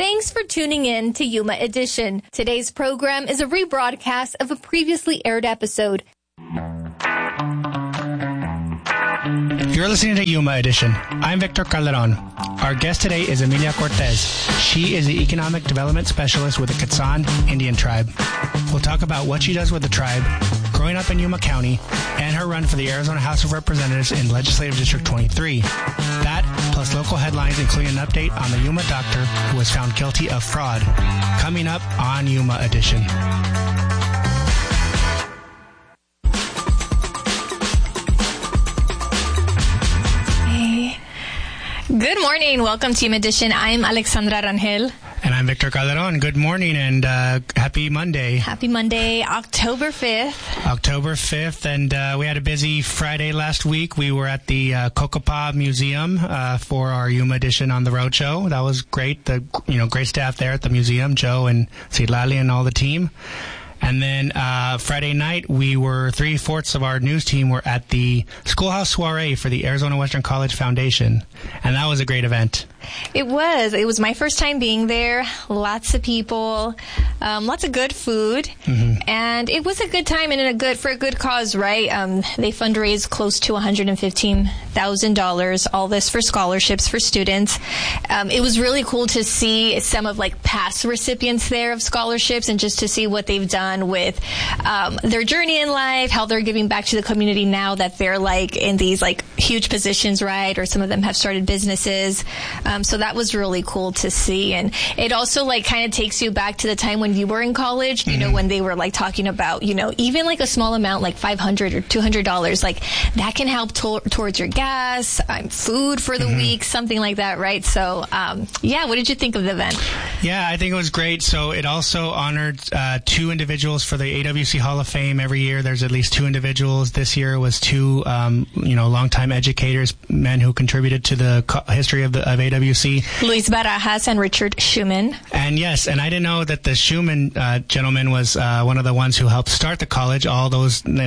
Thanks for tuning in to Yuma Edition. Today's program is a rebroadcast of a previously aired episode. You're listening to Yuma Edition. I'm Victor Calderon. Our guest today is Emilia Cortez. She is the Economic Development Specialist with the Quechan Indian Tribe. We'll talk about what she does with the tribe, growing up in Yuma County, and her run for the Arizona House of Representatives in Legislative District 23. That, plus local headlines, including an update on the Yuma doctor who was found guilty of fraud. Coming up on Yuma Edition. Good morning. Welcome to Yuma Edition. I'm Alexandra Rangel. And I'm Victor Calderon. Good morning and happy Monday. Happy Monday, October 5th. October 5th, and we had a busy Friday last week. We were at the Cocopah Museum for our Yuma Edition on the Road Show. That was great. Great staff there at the museum, Joe and Citlali and all the team. And then Friday night, we were 3/4 of our news team were at the Schoolhouse Soiree for the Arizona Western College Foundation. And that was a great event. It was. It was my first time being there. Lots of people, lots of good food. Mm-hmm. And it was a good time and for a good cause, right? They fundraised close to $115,000, all this for scholarships for students. It was really cool to see some of past recipients there of scholarships and just to see what they've done with their journey in life, how they're giving back to the community now that they're in these huge positions, right? Or some of them have started businesses. So that was really cool to see. And it also kind of takes you back to the time when you were in college, you know, when they were talking about, even a small amount like $500 or $200, that can help towards your gas, food for the week, something like that, right? So, what did you think of the event? Yeah, I think it was great. So it also honored 2 individuals for the AWC Hall of Fame. Every year there's at least 2 individuals. This year was 2, longtime educators, men who contributed to the history of AWC. Luis Barajas and Richard Schumann. And yes, and I didn't know that the Schumann gentleman was one of the ones who helped start the college, all those, in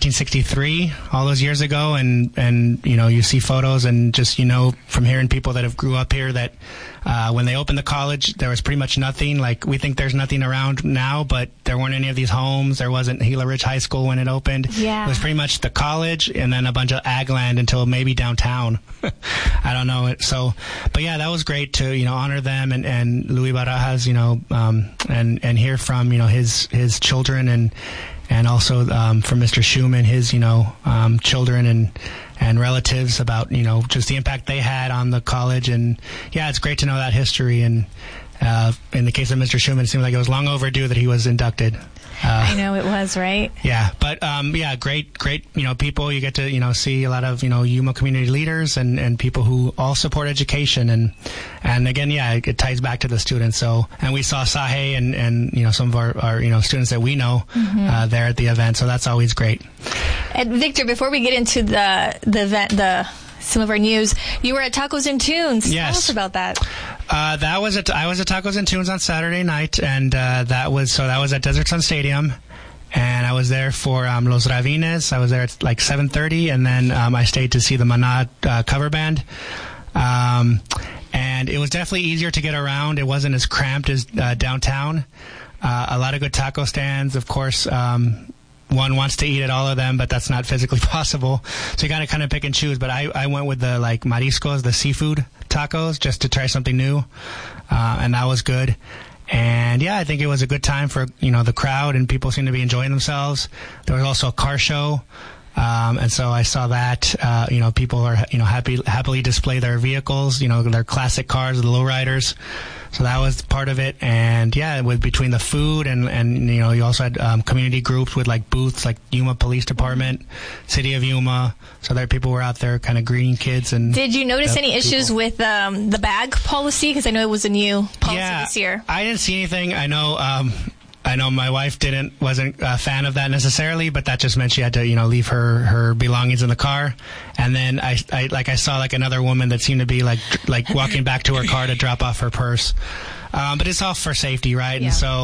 1963, all those years ago. And you see photos and just, from hearing people that have grew up here that when they opened the college, there was pretty much nothing. We think there's nothing around now, but there weren't any of these homes. There wasn't Gila Ridge High School when it opened. Yeah. It was pretty much the college and then a bunch of ag land until maybe downtown. I don't know. So, but yeah, that was great to, honor them and Luis Barajas, and hear from, his children and also from Mr. Schumann, his, children and relatives about, just the impact they had on the college. And yeah, it's great to know that history. And in the case of Mr. Schumann, it seemed like it was long overdue that he was inducted. I know it was, right? Yeah, but great, people. You get to, see a lot of, Yuma community leaders and people who all support education. And again, it ties back to the students. So, and we saw Sahe and some of our students that we know there at the event. So that's always great. And Victor, before we get into the event, some of our news, you were at Tacos and Tunes. Yes. Tell us about that. I was at Tacos and Tunes on Saturday night, and that was at Desert Sun Stadium, and I was there for Los Ravines. I was there at 7:30, and then I stayed to see the Maná cover band. And it was definitely easier to get around. It wasn't as cramped as downtown. A lot of good taco stands, of course. One wants to eat at all of them, but that's not physically possible. So you got to kind of pick and choose. But I went with the mariscos, the seafood tacos, just to try something new. And that was good. And yeah, I think it was a good time for, the crowd, and people seemed to be enjoying themselves. There was also a car show. And so I saw that, people are, happily display their vehicles, their classic cars, the lowriders. So that was part of it. And yeah, between the food and you also had community groups with booths like Yuma Police Department, City of Yuma. So there people were out there kind of greeting kids. And did you notice any issues with the bag policy? Because I know it was a new policy this year. I didn't see anything. I know my wife wasn't a fan of that necessarily, but that just meant she had to, leave her belongings in the car. And then I saw another woman that seemed to be walking back to her car to drop off her purse. But it's all for safety, right? Yeah. And so,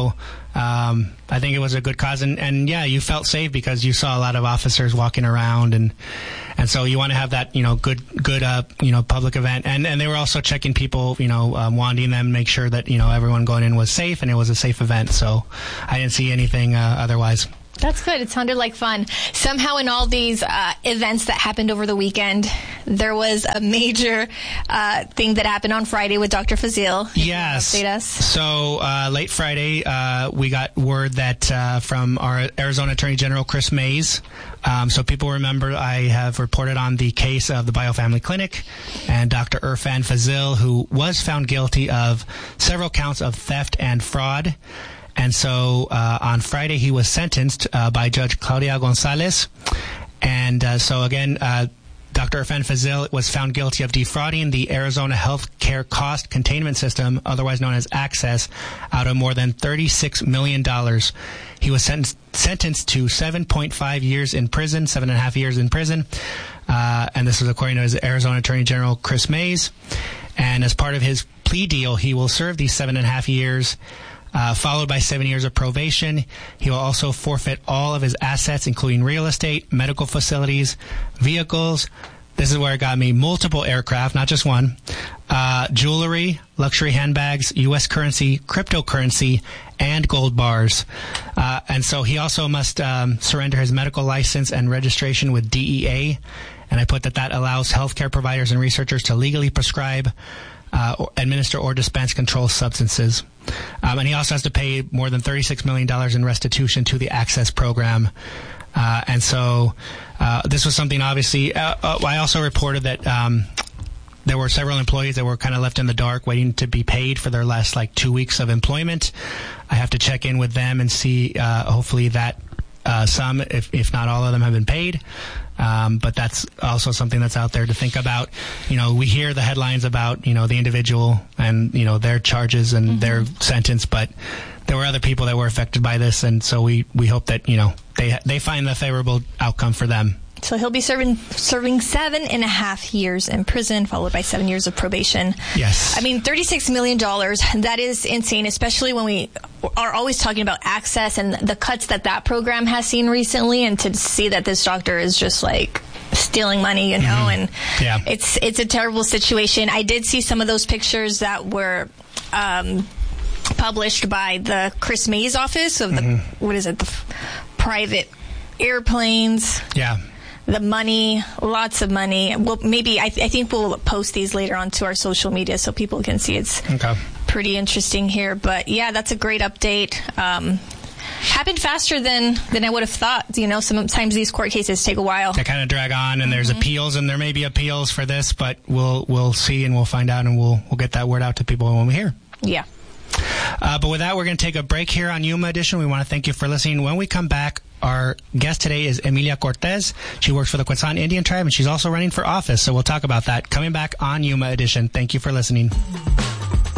I think it was a good cause, and yeah, you felt safe because you saw a lot of officers walking around, and so you want to have that, good public event, and they were also checking people, wanting them, make sure that, everyone going in was safe, and it was a safe event, so I didn't see anything otherwise. That's good. It sounded like fun. Somehow in all these events that happened over the weekend, there was a major thing that happened on Friday with Dr. Fazil. Yes. Update us. So late Friday, we got word that from our Arizona Attorney General, Chris Mays. So people remember I have reported on the case of the BioFamily Clinic and Dr. Irfan Fazil, who was found guilty of several counts of theft and fraud. And so on Friday, he was sentenced by Judge Claudia Gonzalez. And so again, Dr. Irfan Fazil was found guilty of defrauding the Arizona Healthcare Cost Containment System, otherwise known as ACCESS, out of more than $36 million. He was sentenced to 7.5 years in prison, 7.5 years in prison. And this was according to his Arizona Attorney General, Chris Mays. And as part of his plea deal, he will serve these 7.5 years, followed by 7 years of probation. He will also forfeit all of his assets, including real estate, medical facilities, vehicles. This is where it got me. Multiple aircraft, not just one. Jewelry, luxury handbags, U.S. currency, cryptocurrency, and gold bars. And so he also must surrender his medical license and registration with DEA. And I put that allows healthcare providers and researchers to legally prescribe, administer, or dispense controlled substances. And he also has to pay more than $36 million in restitution to the ACCESS program. And so this was something, obviously, I also reported that there were several employees that were kind of left in the dark waiting to be paid for their last 2 weeks of employment. I have to check in with them and see, hopefully that some, if not all of them, have been paid. But that's also something that's out there to think about. We hear the headlines about, the individual and, their charges and their sentence, but there were other people that were affected by this. And so we hope that, they find the favorable outcome for them. So he'll be serving 7.5 years in prison, followed by 7 years of probation. Yes. I mean, $36 million, that is insane, especially when we are always talking about ACCESS and the cuts that program has seen recently, and to see that this doctor is just stealing money, and yeah. It's a terrible situation. I did see some of those pictures that were published by the Chris Mays office of the, the private airplanes. Yeah. The money, lots of money. Well, maybe I think we'll post these later onto our social media so people can see. It's pretty interesting here. But yeah, that's a great update. Happened faster than I would have thought. Sometimes these court cases take a while. They kind of drag on, and there's appeals, and there may be appeals for this, but we'll see and we'll find out, and we'll get that word out to people when we hear. Yeah. But with that, we're going to take a break here on Yuma Edition. We want to thank you for listening. When we come back, our guest today is Emilia Cortez. She works for the Quetzal Indian Tribe, and she's also running for office. So we'll talk about that coming back on Yuma Edition. Thank you for listening.